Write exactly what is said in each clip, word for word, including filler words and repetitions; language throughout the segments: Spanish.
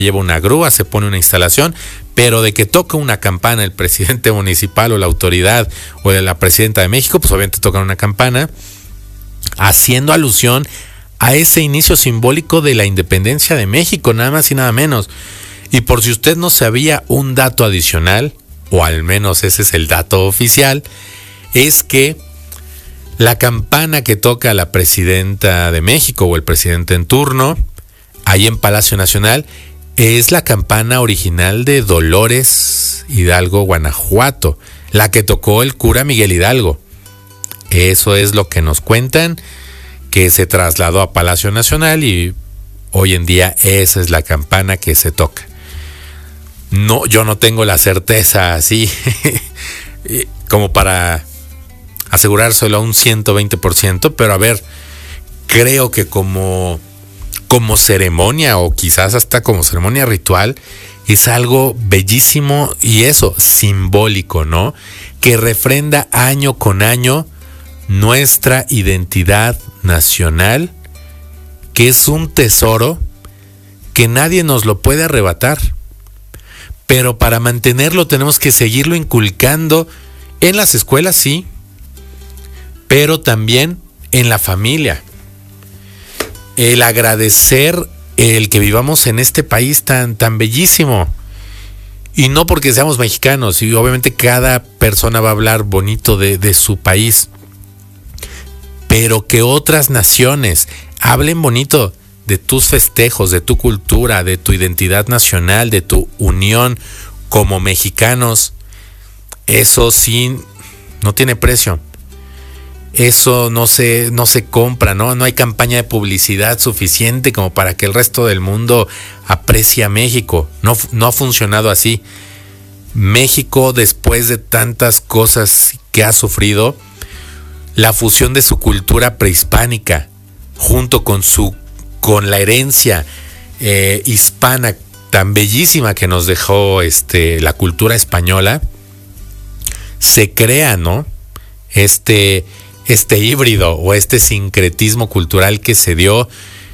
lleva una grúa, se pone una instalación, pero de que toca una campana el presidente municipal o la autoridad o la presidenta de México, pues obviamente tocan una campana, haciendo alusión a ese inicio simbólico de la independencia de México, nada más y nada menos. Y por si usted no sabía, un dato adicional, o al menos ese es el dato oficial, es que la campana que toca la presidenta de México o el presidente en turno, ahí en Palacio Nacional, es la campana original de Dolores Hidalgo, Guanajuato, la que tocó el cura Miguel Hidalgo. Eso es lo que nos cuentan, que se trasladó a Palacio Nacional y hoy en día esa es la campana que se toca. No, yo no tengo la certeza así como para asegurárselo a un ciento veinte por ciento, pero a ver, creo que como, como ceremonia o quizás hasta como ceremonia ritual es algo bellísimo y eso, simbólico, ¿no? Que refrenda año con año nuestra identidad nacional, que es un tesoro que nadie nos lo puede arrebatar. Pero para mantenerlo tenemos que seguirlo inculcando en las escuelas, sí, pero también en la familia. El agradecer el que vivamos en este país tan, tan bellísimo. Y no porque seamos mexicanos, y obviamente cada persona va a hablar bonito de, de su país. Pero que otras naciones hablen bonito de tus festejos, de tu cultura, de tu identidad nacional, de tu unión como mexicanos, eso sí no tiene precio. Eso no se, no se compra, ¿no? No hay campaña de publicidad suficiente como para que el resto del mundo aprecie a México. No, no ha funcionado así. México, después de tantas cosas que ha sufrido, la fusión de su cultura prehispánica junto con su con la herencia eh, hispana tan bellísima que nos dejó este, la cultura española, se crea, ¿no? Este, este híbrido o este sincretismo cultural que se dio,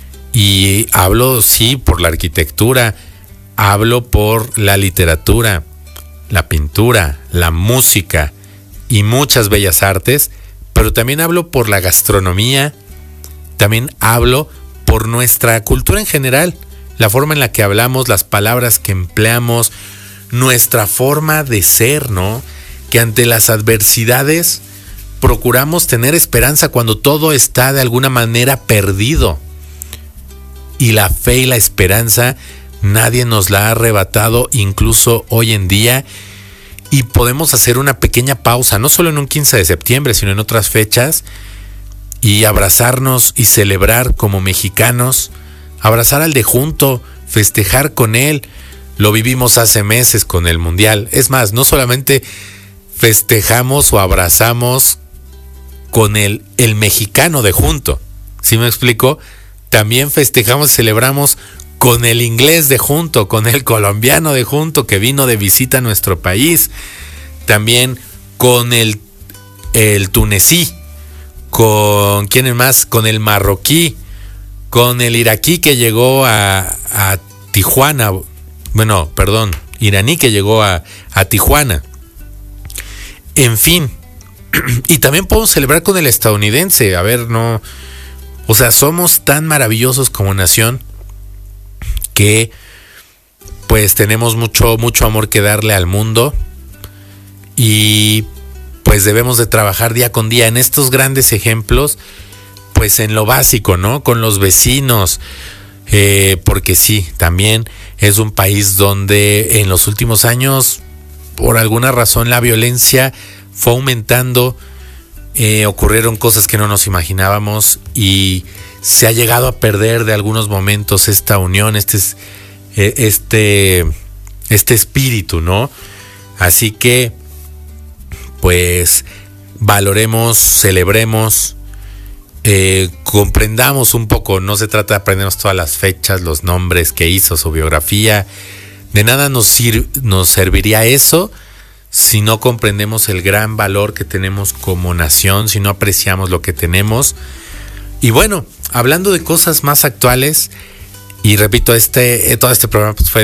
y hablo, sí, por la arquitectura, hablo por la literatura, la pintura, la música y muchas bellas artes, pero también hablo por la gastronomía, también hablo por nuestra cultura en general, la forma en la que hablamos, las palabras que empleamos, nuestra forma de ser, ¿no? Que ante las adversidades procuramos tener esperanza cuando todo está de alguna manera perdido. Y la fe y la esperanza nadie nos la ha arrebatado, incluso hoy en día. Y podemos hacer una pequeña pausa, no solo en un quince de septiembre, sino en otras fechas, y abrazarnos y celebrar como mexicanos, abrazar al de junto, festejar con él. Lo vivimos hace meses con el Mundial. Es más, no solamente festejamos o abrazamos con el, el mexicano de junto, ¿sí me explico? También festejamos y celebramos con el inglés de junto, con el colombiano de junto que vino de visita a nuestro país, también con el, el tunecí, con ¿quién es más? Con el marroquí, con el iraquí que llegó a, a Tijuana, bueno, perdón, iraní que llegó a, a Tijuana. En fin, y también podemos celebrar con el estadounidense. A ver, no, o sea, somos tan maravillosos como nación que pues tenemos mucho, mucho amor que darle al mundo, y pues debemos de trabajar día con día en estos grandes ejemplos, pues en lo básico, ¿no? Con los vecinos, eh, porque sí, también es un país donde en los últimos años, por alguna razón, la violencia fue aumentando, eh, ocurrieron cosas que no nos imaginábamos y se ha llegado a perder de algunos momentos esta unión, este, este, este espíritu, ¿no? Así que, pues, valoremos, celebremos, eh, comprendamos un poco. No se trata de aprendernos todas las fechas, los nombres que hizo, su biografía. De nada nos, sir- nos serviría eso si no comprendemos el gran valor que tenemos como nación, si no apreciamos lo que tenemos. Y bueno, hablando de cosas más actuales, y repito, este todo este programa pues fue